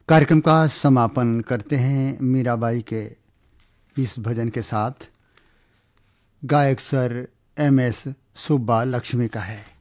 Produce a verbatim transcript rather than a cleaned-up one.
कार्यक्रम का समापन करते हैं मीराबाई के इस भजन के साथ। गायक sir M S Subba Lakshmi का है।